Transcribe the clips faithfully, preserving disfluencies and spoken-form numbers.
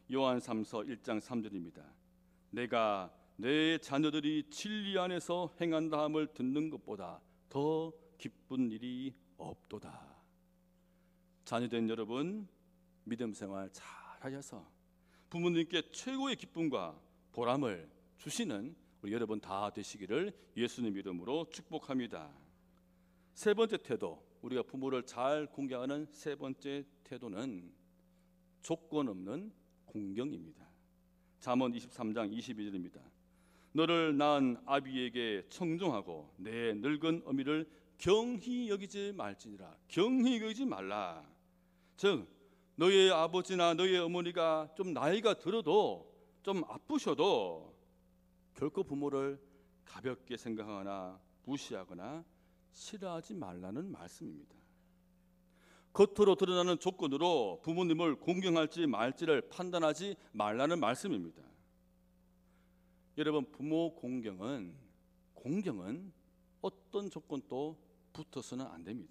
요한삼서 일 장 삼 절입니다. 내가 내 자녀들이 진리 안에서 행한다함을 듣는 것보다 더 기쁜 일이 없도다. 자녀된 여러분, 믿음 생활 잘 하셔서 부모님께 최고의 기쁨과 보람을 주시는 우리 여러분 다 되시기를 예수님 이름으로 축복합니다. 세 번째 태도, 우리가 부모를 잘 공경하는 세 번째 태도는 조건 없는 공경입니다. 잠언 이십삼 장 이십이 절입니다. 너를 낳은 아비에게 청종하고 내 늙은 어미를 경히 여기지 말지니라. 경히 여기지 말라. 즉 너의 아버지나 너의 어머니가 좀 나이가 들어도 좀 아프셔도 결코 부모를 가볍게 생각하거나 무시하거나 싫어하지 말라는 말씀입니다. 겉으로 드러나는 조건으로 부모님을 공경할지 말지를 판단하지 말라는 말씀입니다. 여러분, 부모 공경은 공경은 어떤 조건도 붙어서는 안 됩니다.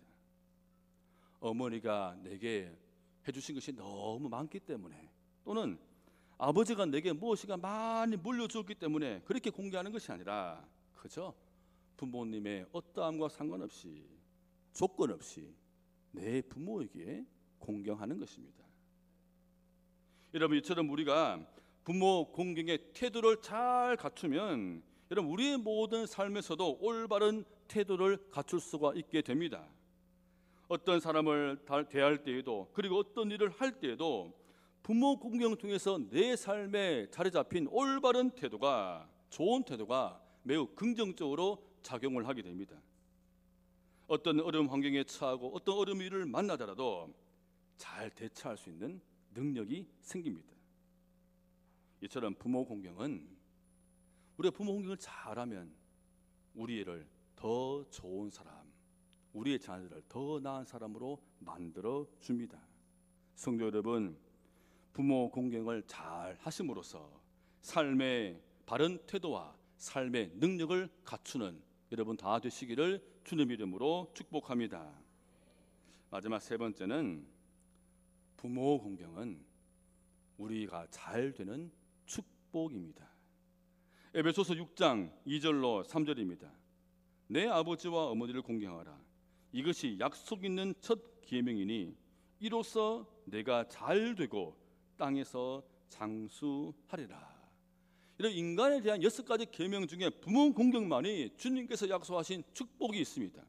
어머니가 내게 해주신 것이 너무 많기 때문에, 또는 아버지가 내게 무엇이가 많이 물려주었기 때문에 그렇게 공경하는 것이 아니라 그저 부모님의 어떠함과 상관없이 조건 없이 내 부모에게 공경하는 것입니다. 여러분, 이처럼 우리가 부모 공경의 태도를 잘 갖추면 여러분 우리의 모든 삶에서도 올바른 태도를 갖출 수가 있게 됩니다. 어떤 사람을 대할 때에도, 그리고 어떤 일을 할 때에도 부모 공경을 통해서 내 삶에 자리 잡힌 올바른 태도가, 좋은 태도가 매우 긍정적으로 작용을 하게 됩니다. 어떤 어려운 환경에 처하고 어떤 어려운 일을 만나더라도 잘 대처할 수 있는 능력이 생깁니다. 이처럼 부모 공경은, 우리가 부모 공경을 잘하면 우리를 더 좋은 사람, 우리의 자녀들을 더 나은 사람으로 만들어 줍니다. 성도 여러분, 부모 공경을 잘 하심으로써 삶의 바른 태도와 삶의 능력을 갖추는 여러분 다 되시기를 주님 이름으로 축복합니다. 마지막 세 번째는 부모 공경은 우리가 잘 되는 축복입니다. 에베소서 육 장 이 절로 삼 절입니다. 내 아버지와 어머니를 공경하라. 이것이 약속 있는 첫 계명이니 이로써 내가 잘 되고 땅에서 장수하리라. 이런 인간에 대한 여섯 가지 계명 중에 부모 공경만이 주님께서 약속하신 축복이 있습니다.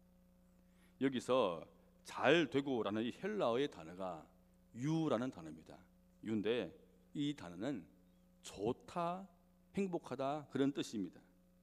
여기서 잘 되고라는 이 헬라어의 단어가 유라는 단어입니다. 유인데 이 단어는 좋다, 행복하다 그런 뜻입니다.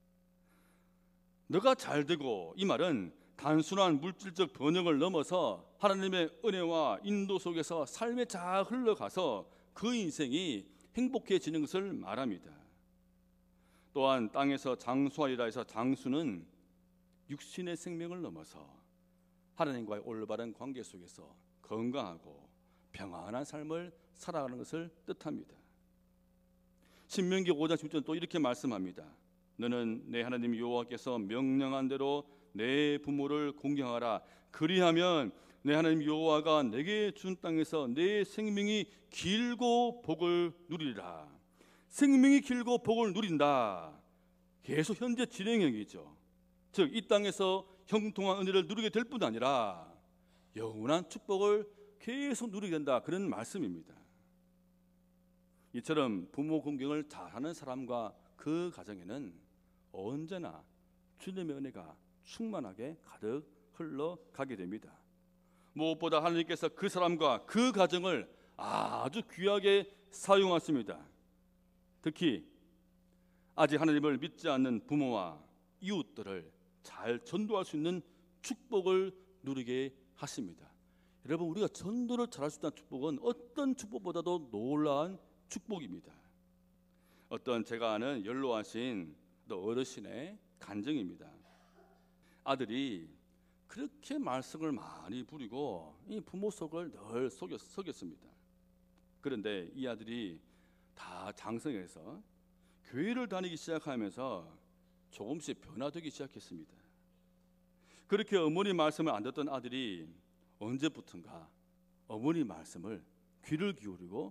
너가 잘 되고, 이 말은 단순한 물질적 번영을 넘어서 하나님의 은혜와 인도 속에서 삶에 잘 흘러가서 그 인생이 행복해지는 것을 말합니다. 또한 땅에서 장수하리라 해서 장수는 육신의 생명을 넘어서 하나님과의 올바른 관계 속에서 건강하고 평안한 삶을 살아가는 것을 뜻합니다. 신명기 오 장 십 절은 또 이렇게 말씀합니다. 너는 내 하나님 여호와께서 명령한 대로 내 부모를 공경하라. 그리하면 내 하나님 여호와가 내게 준 땅에서 내 생명이 길고 복을 누리리라. 생명이 길고 복을 누린다. 계속 현재 진행형이죠. 즉 이 땅에서 형통한 은혜를 누리게 될 뿐 아니라 영원한 축복을 계속 누리게 된다, 그런 말씀입니다. 이처럼 부모 공경을 잘하는 사람과 그 가정에는 언제나 주님의 은혜가 충만하게 가득 흘러가게 됩니다. 무엇보다 하나님께서 그 사람과 그 가정을 아주 귀하게 사용하십니다. 특히 아직 하나님을 믿지 않는 부모와 이웃들을 잘 전도할 수 있는 축복을 누리게 하십니다. 여러분, 우리가 전도를 잘할 수 있다는 축복은 어떤 축복보다도 놀라운 축복입니다. 어떤 제가 아는 연로하신 어르신의 간증입니다. 아들이 그렇게 말썽을 많이 부리고 이 부모 속을 늘 속였, 속였습니다. 그런데 이 아들이 다 장성해서 교회를 다니기 시작하면서 조금씩 변화되기 시작했습니다. 그렇게 어머니 말씀을 안 듣던 아들이 언제부턴가 어머니 말씀을 귀를 기울이고